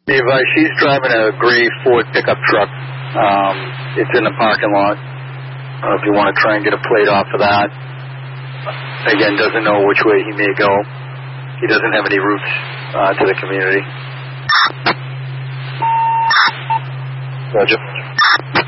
Levi, she's driving a gray Ford pickup truck. It's in the parking lot. If you want to try and get a plate off of that. Again, doesn't know which way he may go. He doesn't have any roots to the community. Roger.